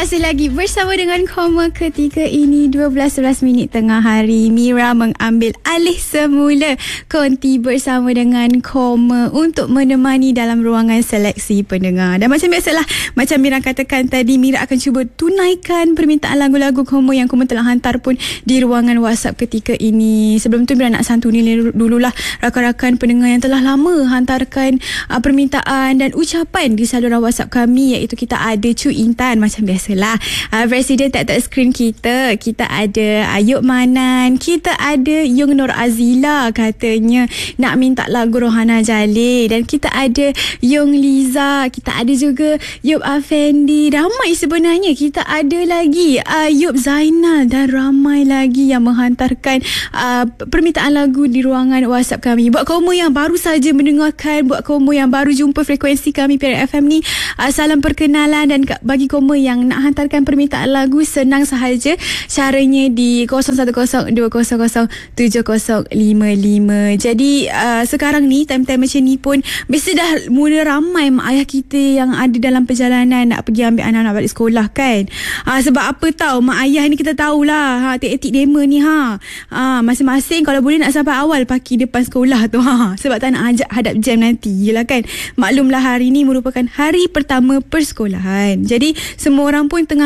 Masih lagi bersama dengan koma ketiga ini 12:11 tengah hari. Mira mengambil alih semula konti bersama dengan koma untuk menemani dalam ruangan seleksi pendengar. Dan macam biasalah, macam Mira katakan tadi, Mira akan cuba tunaikan permintaan lagu-lagu koma yang koma telah hantar pun di ruangan WhatsApp ketika ini. Sebelum tu Mira nak santuni dululah rakan-rakan pendengar yang telah lama hantarkan permintaan dan ucapan di saluran WhatsApp kami, iaitu kita ada Cu Intan macam biasalah, Presiden tak screen kita ada Ayub Manan, kita ada Yung Nur Azila katanya nak minta lagu Rohana Jalil, dan kita ada Yung Liza, kita ada juga Yub Afendi, ramai sebenarnya. Kita ada lagi Yub Zainal dan ramai lagi yang menghantarkan permintaan lagu di ruangan WhatsApp kami. Buat kaum yang baru saja mendengarkan, buat kaum yang baru jumpa frekuensi kami Piara FM ni, salam perkenalan. Dan bagi kaum yang nak hantarkan permintaan lagu, senang sahaja caranya di 0102007055. Jadi sekarang ni time-time macam ni pun biasa dah mula ramai mak ayah kita yang ada dalam perjalanan nak pergi ambil anak-anak balik sekolah kan. Sebab apa tahu, mak ayah ni kita tahulah taktik dema ni masing-masing kalau boleh nak sampai awal parking depan sekolah tu sebab tak nak hadap jam nanti. Yelah kan, maklumlah hari ni merupakan hari pertama persekolahan. Jadi semua orang pun tengah